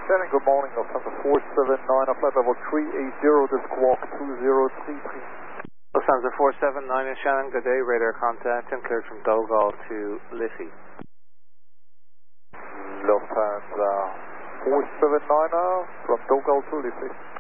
Shannon, good morning. Lufthansa 479, flight level 380, this squawk 2033. Lufthansa 479 in Shannon, good day, radar contact and cleared from Dogal to Liffey. Lufthansa 479 from Dogal to Liffey.